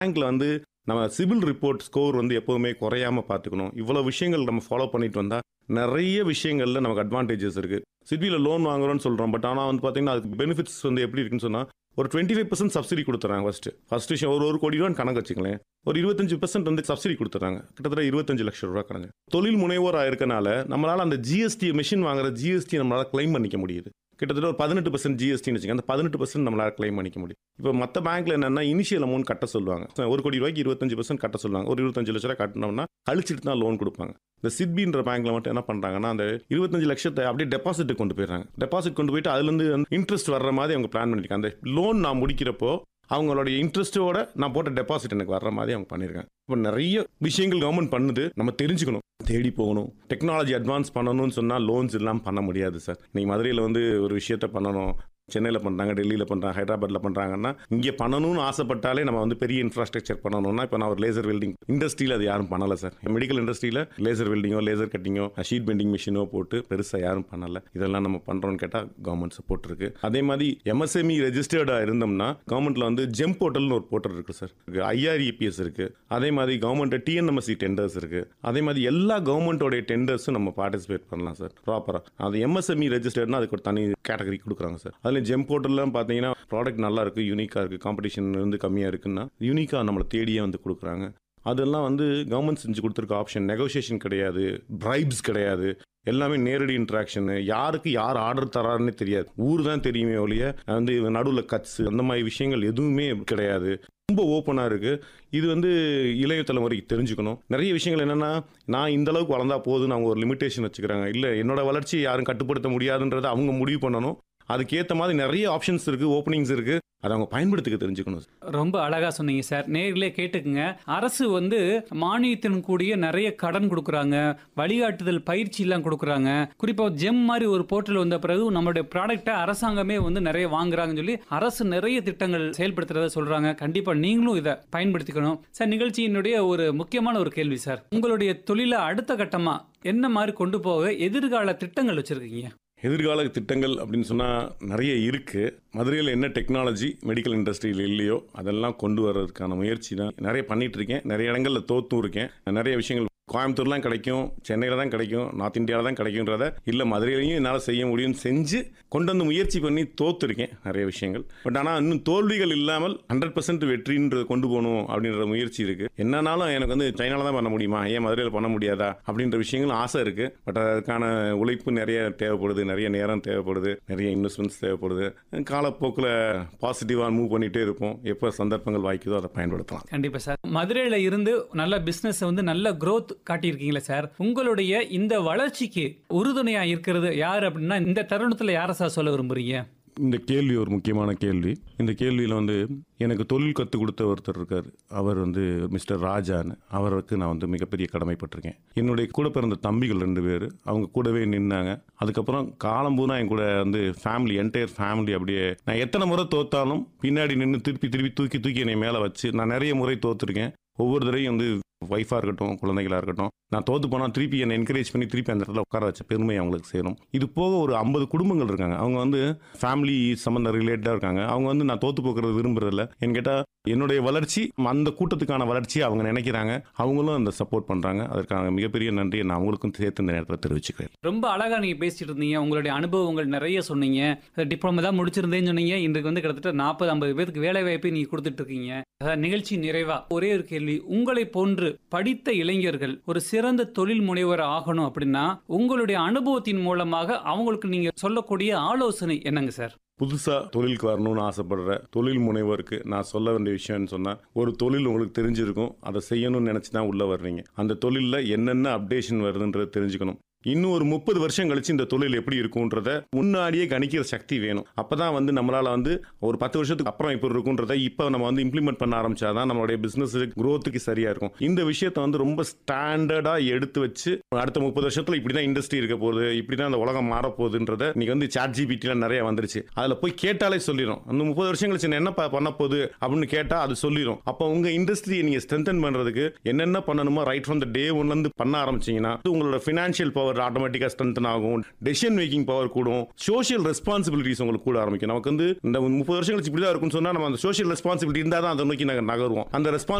பேங்க்ல வந்து நம்ம சிவில் ரிப்போர்ட் ஸ்கோர் வந்து எப்போதுமே குறையாம பார்த்துக்கணும். இவ்வளோ விஷயங்கள் நம்ம ஃபாலோ பண்ணிட்டு வந்தா நிறைய விஷயங்கள்ல நமக்கு அட்வான்டேஜஸ் இருக்கு. சிட்பியில லோன் வாங்குறோம்னு சொல்றோம். பட் ஆனால் வந்து பார்த்தீங்கன்னா அதுக்கு பெனிஃபிட்ஸ் வந்து எப்படி இருக்குன்னு சொன்னா ஒரு 25% சப்சிடி கொடுத்துறாங்க. ஃபர்ஸ்ட் விஷயம் ஒரு கோடி ரூபான்னு கணக்கு வச்சுங்களேன். ஒரு 25% வந்து சப்சிடி கொடுத்துறாங்க. கிட்டத்தட்ட 25 லட்சம் ரூபா கணக்கு. தொழில் முனைவோராக இருக்கனால நம்மளால அந்த ஜிஎஸ்டி மிஷின் வாங்குற ஜிஎஸ்டி நம்மளால கிளைம் பண்ணிக்க முடியுது. கிட்டத்தட்ட ஒரு 18% ஜிஎஸ்டின்னு வச்சுக்கோங்க. அந்த 18% நம்மளால கிளைம் பண்ணிக்க முடியும். இப்போ மற்ற பேங்க்ல என்னன்னா இனிஷியல் அமௌண்ட் கட்ட சொல்லுவாங்க. 1 கோடி ரூபாய்க்கு 25% கட்ட சொல்லுவாங்க. ஒரு 25 லட்ச ரூபாய் கட்டினோம்னா கழிச்சிட்டு தான் லோன் கொடுப்பாங்க. இந்த சிட்பின்ற பேங்க்ல மட்டும் என்ன பண்றாங்கன்னா அந்த 25 லட்சத்தை அப்படியே டெபாசிட் கொண்டு போயிடுறாங்க. டெபாசிட் கொண்டு போயிட்டு அதுல இருந்து இன்ட்ரெஸ்ட் வர்ற மாதிரி அவங்க பிளான் பண்ணிருக்காங்க. அந்த லோன் நான் முடிக்கிறப்போ அவங்களுடைய இன்ட்ரெஸ்ட்டோட நான் போட்ட டெபாசிட் எனக்கு வர்ற மாதிரி அவங்க பண்ணியிருக்காங்க. இப்போ நிறைய விஷயங்கள் கவர்மெண்ட் பண்ணுது. நம்ம தெரிஞ்சுக்கணும், தேடி போகணும். டெக்னாலஜி அட்வான்ஸ் பண்ணணும்னு சொன்னால் லோன்ஸ் இல்லாமல் பண்ண முடியாது சார். இன்னைக்கு மதுரையில் வந்து ஒரு விஷயத்த பண்ணணும், சென்னையில் பண்ணுறாங்க, டெல்லியில் பண்ணுறாங்க, ஹைதராபாத்தில் பண்ணுறாங்கன்னா இங்கே பண்ணணும்னு ஆசைப்பட்டாலே நம்ம வந்து பெரிய இன்ஃப்ராஸ்ட்ரக்சர் பண்ணணும்னா இப்போ நான் ஒரு லேசர் வெல்டிங் இண்டஸ்ட்ரியில் அது யாரும் பண்ணலை சார். மெடிக்கல் இண்டஸ்ட்ரியில் லேசர் வெல்டிங்கோ லேசர் கட்டிங்கோ ஷீட் பெண்டிங் மிஷினோ போட்டு பெருசாக யாரும் பண்ணலை. இதெல்லாம் நம்ம பண்ணுறோன்னு கேட்டால் கவர்மெண்ட் சப்போர்ட் இருக்கு. அதே மாதிரி எம்எஸ்எம்இ ரெஜிஸ்டர்டாக இருந்தோம்னா கவர்மெண்ட்ல வந்து ஜெம் போர்ட்டல்னு ஒரு போர்ட்டல் இருக்கு சார். ஐஆர்இபிஎஸ் இருக்கு. அதே மாதிரி கவர்மெண்ட் டிஎன்எம்எஸ்சி டெண்டர்ஸ் இருக்கு. அதே மாதிரி எல்லா கவர்மெண்டோடைய டெண்டர்ஸும் நம்ம பார்ட்டிசிபேட் பண்ணலாம் சார் ப்ராப்பராக. அது எம்எஸ்எம்இ ரெஜிஸ்டர்னா அதுக்கு ஒரு தனி கேட்டகரி கொடுக்குறாங்க சார். அதில் ஜெம் போர்ட்டல்லாம் பார்த்தீங்கன்னா ப்ராடக்ட் நல்லா இருக்குது, யூனிக்காக இருக்குது, காம்படிஷன் வந்து கம்மியாக இருக்குன்னா யூனிக்காக நம்மளை தேடியே வந்து கொடுக்குறாங்க. அதெல்லாம் வந்து கவர்மெண்ட் செஞ்சு கொடுத்துருக்க ஆப்ஷன். நெகோசியேஷன் கிடையாது, பிரைப்ஸ் கிடையாது, எல்லாமே நேரடி இன்ட்ராக்ஷன். யாருக்கு யார் ஆர்டர் தராருன்னு தெரியாது, ஊர் தான் தெரியுமே ஒழிய வந்து நடுவில் கட்ஸ் அந்த மாதிரி விஷயங்கள் எதுவுமே கிடையாது. ரொம்ப ஓப்பனாக இருக்குது. இது வந்து இளைய தலைமுறைக்கு தெரிஞ்சுக்கணும். நிறைய விஷயங்கள் என்னென்னா நான் இந்த அளவுக்கு வளர்ந்தா போதுன்னு அவங்க ஒரு லிமிட்டேஷன் வச்சுக்கிறாங்க. இல்லை, என்னோட வளர்ச்சியை யாரும் கட்டுப்படுத்த முடியாதுன்றதை அவங்க முடிவு பண்ணணும். அதுக்கேற்ற மாதிரி நிறைய ஆப்ஷன்ஸ் இருக்குது, ஓப்பனிங்ஸ் இருக்குது. அதை அவங்க பயன்படுத்திக்க தெரிஞ்சுக்கணும். ரொம்ப அழகா சொன்னீங்க சார். நேர்களே கேட்டுக்குங்க. அரசு வந்து மானியத்தின் கூடிய நிறைய கடன் கொடுக்குறாங்க, வழிகாட்டுதல் பயிற்சி எல்லாம் கொடுக்குறாங்க. குறிப்பாக ஜெம் மாதிரி ஒரு போர்ட்டல் வந்த பிறகு நம்மளுடைய ப்ராடக்டை அரசாங்கமே வந்து நிறைய வாங்குறாங்கன்னு சொல்லி அரசு நிறைய திட்டங்கள் செயல்படுத்துறத சொல்றாங்க. கண்டிப்பா நீங்களும் இதை பயன்படுத்திக்கணும் சார். நிகழ்ச்சியினுடைய ஒரு முக்கியமான ஒரு கேள்வி சார், உங்களுடைய தொழிலை அடுத்த கட்டமா என்ன மாதிரி கொண்டு போக எதிர்கால திட்டங்கள் வச்சிருக்கீங்க? எதிர்கால திட்டங்கள் அப்படின்னு சொன்னால் நிறைய இருக்குது. மதுரையில் என்ன டெக்னாலஜி மெடிக்கல் இண்டஸ்ட்ரியில் இல்லையோ அதெல்லாம் கொண்டு வர்றதுக்கான முயற்சி தான் நிறைய பண்ணிகிட்டு இருக்கேன். நிறைய இடங்களில் தோற்றும் இருக்கேன். நிறைய விஷயங்கள் கோயம்புத்தூர்லாம் கிடைக்கும், சென்னையில் தான் கிடைக்கும், நார்த் இந்தியாவில் தான் கிடைக்கும்ன்றத இல்லை மதுரையிலையும் என்னால் செய்ய முடியும்னு செஞ்சு கொண்டு வந்து முயற்சி பண்ணி தோற்றுருக்கேன் நிறைய விஷயங்கள். பட் ஆனால் இன்னும் தோல்விகள் இல்லாமல் 100% வெற்றின்றதை கொண்டு போகணும் அப்படின்ற முயற்சி இருக்குது. என்னன்னாலும் எனக்கு வந்து சைனாவில் தான் பண்ண முடியுமா, ஏன் மதுரையில் பண்ண முடியாதா அப்படின்ற விஷயங்கள் ஆசை இருக்குது. பட் அதுக்கான உழைப்பு நிறைய தேவைப்படுது, நிறைய நேரம் தேவைப்படுது, நிறைய இன்வெஸ்ட்மெண்ட்ஸ் தேவைப்படுது. காலப்போக்கில் பாசிட்டிவாக மூவ் பண்ணிகிட்டே இருப்போம். எப்போ சந்தர்ப்பங்கள் வாய்க்குதோ அதை பயன்படுத்தலாம். கண்டிப்பாக சார். மதுரையில் இருந்து நல்ல பிஸ்னஸ் வந்து நல்ல க்ரோத் காட்டியிருக்கீங்களா சார்? உங்களுடைய இந்த வளர்ச்சிக்கு உறுதுணையா இருக்கிறது யார் அப்படின்னா இந்த தருணத்தில் யாரை சார் சொல்ல விரும்புறீங்க? இந்த கேள்வி ஒரு முக்கியமான கேள்வி. இந்த கேள்வியில் வந்து எனக்கு தொழில் கற்றுக் கொடுத்த ஒருத்தர் இருக்கார். அவர் வந்து மிஸ்டர் ராஜான்னு. அவருக்கு நான் வந்து மிகப்பெரிய கடமைப்பட்டிருக்கேன். என்னுடைய கூட பிறந்த தம்பிகள் 2 பேர் அவங்க கூடவே நின்னாங்க. அதுக்கப்புறம் காலம் பூரா என் கூட வந்து ஃபேமிலி, என்டையர் ஃபேமிலி அப்படியே நான் எத்தனை முறை தோத்தாலும் பின்னாடி நின்று திருப்பி தூக்கி என்னை மேலே வச்சு நான் நிறைய முறை தோற்றுருக்கேன். ஒவ்வொரு தடவையும் வந்து ஒய்ஃபாக இருக்கட்டும், குழந்தைகளாக இருக்கட்டும், நான் தோற்று போனால் திருப்பி என்னை என்கரேஜ் பண்ணி திருப்பி அந்த இடத்துல உட்கார வச்ச பெருமை அவங்களுக்கு சேரும். இது போக ஒரு 50 குடும்பங்கள் இருக்காங்க. அவங்க வந்து ஃபேமிலி சம்மந்த ரிலேட்டடாக இருக்காங்க. அவங்க வந்து நான் தோற்று போக்குறது விரும்புறதில்ல. என் கேட்டால் என்னுடைய வளர்ச்சி அந்த கூட்டத்துக்கான வளர்ச்சியை அவங்க நினைக்கிறாங்க. அவங்களும் அந்த சப்போர்ட் பண்ணுறாங்க. அதற்கான மிகப்பெரிய நன்றியை நான் அவங்களுக்கும் சேர்த்து இந்த நேரத்தில் தெரிவிச்சுக்கிறேன். ரொம்ப அழகாக நீங்கள் பேசிட்டு இருந்தீங்க. உங்களுடைய அனுபவங்கள் நிறைய சொன்னீங்க. டிப்ளமோ தான் முடிச்சிருந்தேன்னு சொன்னீங்க. இன்றைக்கு வந்து கிட்டத்தட்ட 40-50 பேருக்கு வேலை வாய்ப்பை நீங்கள் கொடுத்துட்டு இருக்கீங்க. நிகழ்ச்சி நிறைவா ஒரே ஒரு கேள்வி, உங்களை போன்று படித்த இளைஞர்கள் ஒரு சிறந்த தொழில் முனைவர் ஆகணும் அப்படின்னா உங்களுடைய அனுபவத்தின் மூலமாக அவங்களுக்கு நீங்க சொல்லக்கூடிய ஆலோசனை என்னங்க சார்? புதுசாக தொழிலுக்கு வரணும்னு ஆசைப்படுற தொழில் முனைவருக்கு நான் சொல்ல வேண்டிய விஷயம்னு சொன்னால், ஒரு தொழில் உங்களுக்கு தெரிஞ்சிருக்கும், அதை செய்யணும்னு நினச்சி தான் உள்ளே வர்றீங்க. அந்த தொழிலில் என்னென்ன அப்டேஷன் வருதுன்றதை தெரிஞ்சுக்கணும். இன்னும் ஒரு 30 வருஷம் கழிச்சு இந்த தொழில் எப்படி இருக்கும்ன்றத முன்னாடியே கணிக்கிற சக்தி வேணும். அப்பதான் வந்து நம்மளால வந்து ஒரு 10 வருஷத்துக்கு அப்புறம் இப்படி இருக்கும்ன்றத இப்ப நம்ம வந்து இம்ப்ளிமெண்ட் பண்ண ஆரம்பிச்சாதான் நம்மளுடைய பிசினஸ் growthக்கு சரியா இருக்கும். இந்த விஷயத்தை வந்து ரொம்ப ஸ்டாண்டர்டா எடுத்து வச்சு அடுத்த 30 வருஷத்துல இப்படிதான் இண்டஸ்ட்ரி இருக்க போகுது, இப்படிதான் அந்த உலகம் மாற போகுதுன்றத இன்னைக்கு வந்து ChatGPT நிறைய வந்துருச்சு. அதுல போய் கேட்டாலே சொல்லிடும். அந்த 30 வருஷம் கழிச்சு என்ன பண்ண போகுது அப்படின்னு கேட்டா அது சொல்லிடும். அப்ப உங்க இண்டஸ்ட்ரியை நீங்க ஸ்ட்ரென்தன் பண்றதுக்கு என்னென்ன பண்ணணுமோ ரைட் ஃப்ரம் த டே ஒன்ல இருந்து பண்ண ஆரம்பிச்சீங்கன்னா உங்களோட பினான்சியல் பவர் பவர் ஆட்டோமேட்டிக்காக ஸ்ட்ரென்தன் ஆகும், டெசிஷன் மேக்கிங் பவர் கூடும், சோஷியல் ரெஸ்பான்சிபிலிட்டிஸ் உங்களுக்கு கூட ஆரம்பிக்கும். நமக்கு வந்து இந்த 30 வருஷம் கழிச்சு இப்படி தான் இருக்கும்னு சொன்னால் நம்ம அந்த சோஷியல் ரெஸ்பான்சிபிலிட்டி இருந்தால் தான் அதை நோக்கி நாங்கள் நகருவோம். அந்த